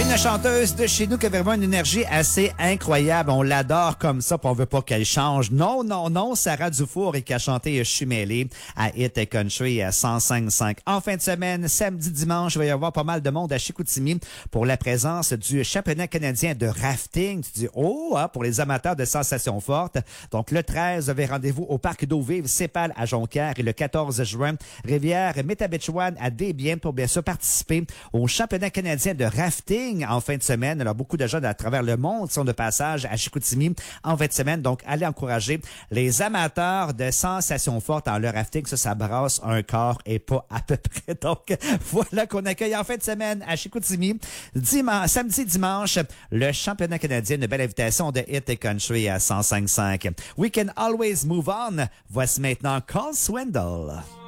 Une chanteuse de chez nous qui a vraiment une énergie assez incroyable. On l'adore comme ça, puis on veut pas qu'elle change. Non, non, non, Sarah Dufour et qui a chanté Je suis mêlé à Hit Country à 105.5. En fin de semaine, samedi, dimanche, il va y avoir pas mal de monde à Chicoutimi pour la présence du championnat canadien de rafting. Tu dis, pour les amateurs de sensations fortes. Donc, le 13, vous avez rendez-vous au parc d'eau vive Cépal à Jonquière et le 14 juin, rivière Métabetchouane à Desbiens pour bien sûr participer au championnat canadien de rafting en fin de semaine. Alors, beaucoup de gens à travers le monde sont de passage à Chicoutimi en fin de semaine. Donc, allez encourager les amateurs de sensations fortes en leur rafting. Ça brasse un corps et pas à peu près. Donc, voilà qu'on accueille en fin de semaine à Chicoutimi. Samedi, dimanche, le championnat canadien. Une belle invitation de Hit Country à 105.5. We can always move on. Voici maintenant Cole Swindle.